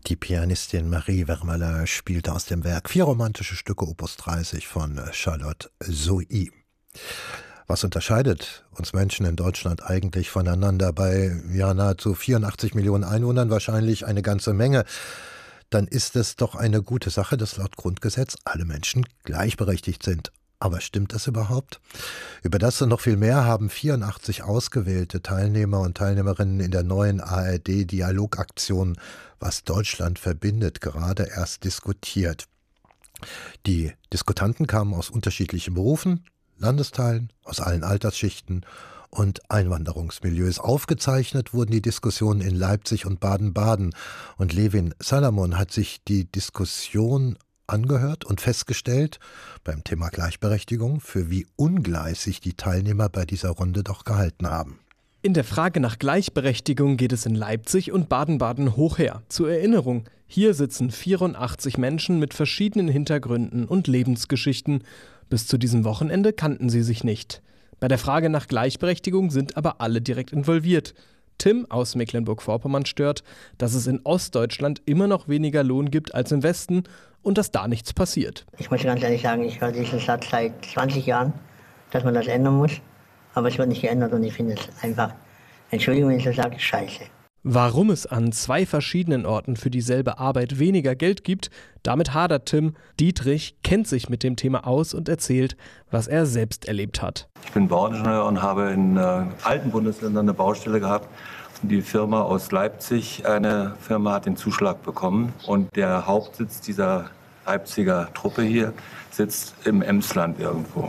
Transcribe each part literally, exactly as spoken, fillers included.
Die Pianistin Marie Vermeulen spielte aus dem Werk vier romantische Stücke Opus dreißig von Charlotte Sohi. Was unterscheidet uns Menschen in Deutschland eigentlich voneinander? Bei ja, nahezu vierundachtzig Millionen Einwohnern wahrscheinlich eine ganze Menge. Dann ist es doch eine gute Sache, dass laut Grundgesetz alle Menschen gleichberechtigt sind. Aber stimmt das überhaupt? Über das und noch viel mehr haben vierundachtzig ausgewählte Teilnehmer und Teilnehmerinnen in der neuen A R D-Dialogaktion Was Deutschland verbindet gerade erst diskutiert. Die Diskutanten kamen aus unterschiedlichen Berufen, Landesteilen, aus allen Altersschichten und Einwanderungsmilieus. Aufgezeichnet wurden die Diskussionen in Leipzig und Baden-Baden. Und Levin Salamon hat sich die Diskussion angehört und festgestellt, beim Thema Gleichberechtigung, für wie ungleich sich die Teilnehmer bei dieser Runde doch gehalten haben. In der Frage nach Gleichberechtigung geht es in Leipzig und Baden-Baden hoch her. Zur Erinnerung, hier sitzen vierundachtzig Menschen mit verschiedenen Hintergründen und Lebensgeschichten. Bis zu diesem Wochenende kannten sie sich nicht. Bei der Frage nach Gleichberechtigung sind aber alle direkt involviert. Tim aus Mecklenburg-Vorpommern stört, dass es in Ostdeutschland immer noch weniger Lohn gibt als im Westen und dass da nichts passiert. Ich muss ganz ehrlich sagen, ich höre diesen Satz seit zwanzig Jahren, dass man das ändern muss. Aber es wird nicht geändert und ich finde es einfach, Entschuldigung, wenn ich das sage, scheiße. Warum es an zwei verschiedenen Orten für dieselbe Arbeit weniger Geld gibt, damit hadert Tim. Dietrich kennt sich mit dem Thema aus und erzählt, was er selbst erlebt hat. Ich bin Bauingenieur und habe in äh, alten Bundesländern eine Baustelle gehabt. Die Firma aus Leipzig, eine Firma hat den Zuschlag bekommen und der Hauptsitz dieser Leipziger Truppe hier sitzt im Emsland irgendwo.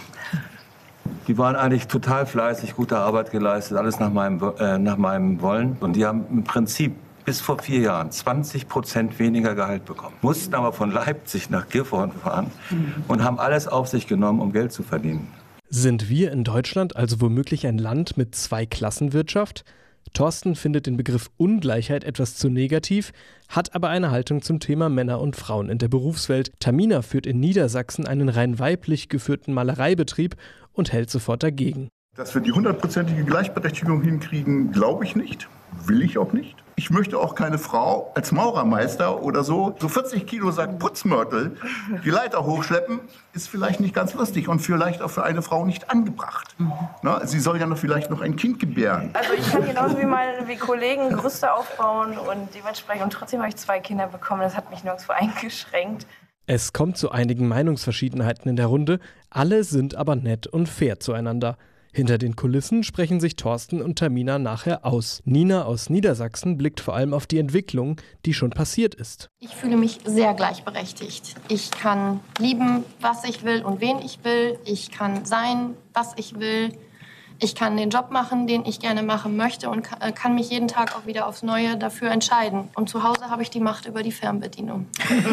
Die waren eigentlich total fleißig, gute Arbeit geleistet, alles nach meinem, äh, nach meinem Wollen. Und die haben im Prinzip bis vor vier Jahren zwanzig Prozent weniger Gehalt bekommen. Mussten aber von Leipzig nach Gifhorn fahren und haben alles auf sich genommen, um Geld zu verdienen. Sind wir in Deutschland also womöglich ein Land mit Zweiklassenwirtschaft? Thorsten findet den Begriff Ungleichheit etwas zu negativ, hat aber eine Haltung zum Thema Männer und Frauen in der Berufswelt. Tamina führt in Niedersachsen einen rein weiblich geführten Malereibetrieb und hält sofort dagegen. Dass wir die hundertprozentige Gleichberechtigung hinkriegen, glaube ich nicht. Will ich auch nicht. Ich möchte auch keine Frau als Maurermeister oder so, so vierzig Kilo Sack Putzmörtel, die Leiter hochschleppen, ist vielleicht nicht ganz lustig und vielleicht auch für eine Frau nicht angebracht. Mhm. Na, sie soll ja noch vielleicht noch ein Kind gebären. Also ich kann genauso wie meine wie Kollegen Gerüste aufbauen und dementsprechend, und trotzdem habe ich zwei Kinder bekommen, das hat mich nirgendwo eingeschränkt. Es kommt zu einigen Meinungsverschiedenheiten in der Runde, alle sind aber nett und fair zueinander. Hinter den Kulissen sprechen sich Thorsten und Tamina nachher aus. Nina aus Niedersachsen blickt vor allem auf die Entwicklung, die schon passiert ist. Ich fühle mich sehr gleichberechtigt. Ich kann lieben, was ich will und wen ich will. Ich kann sein, was ich will. Ich kann den Job machen, den ich gerne machen möchte und kann mich jeden Tag auch wieder aufs Neue dafür entscheiden. Und zu Hause habe ich die Macht über die Fernbedienung.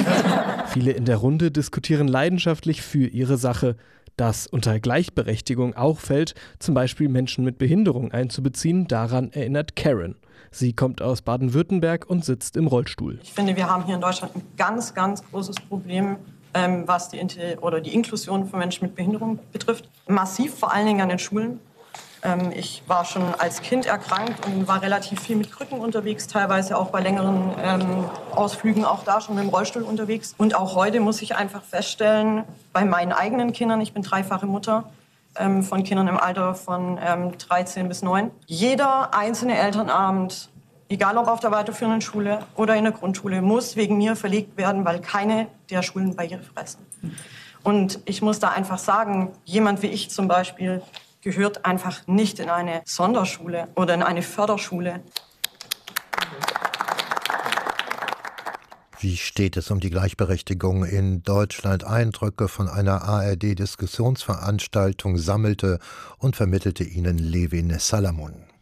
Viele in der Runde diskutieren leidenschaftlich für ihre Sache. Dass unter Gleichberechtigung auch fällt, zum Beispiel Menschen mit Behinderung einzubeziehen, daran erinnert Karen. Sie kommt aus Baden-Württemberg und sitzt im Rollstuhl. Ich finde, wir haben hier in Deutschland ein ganz, ganz großes Problem, ähm, was die, Inter- oder die Inklusion von Menschen mit Behinderung betrifft. Massiv, vor allen Dingen an den Schulen. Ähm, ich war schon als Kind erkrankt und war relativ viel mit Krücken unterwegs, teilweise auch bei längeren ähm, Ausflügen, auch da schon mit dem Rollstuhl unterwegs. Und auch heute muss ich einfach feststellen, bei meinen eigenen Kindern, ich bin dreifache Mutter ähm, von Kindern im Alter von ähm, dreizehn bis neun, jeder einzelne Elternabend, egal ob auf der weiterführenden Schule oder in der Grundschule, muss wegen mir verlegt werden, weil keine der Schulen barrierefrei sind. Und ich muss da einfach sagen, jemand wie ich zum Beispiel gehört einfach nicht in eine Sonderschule oder in eine Förderschule. Wie steht es um die Gleichberechtigung in Deutschland? Eindrücke von einer A R D-Diskussionsveranstaltung sammelte und vermittelte ihnen Levin Salamon.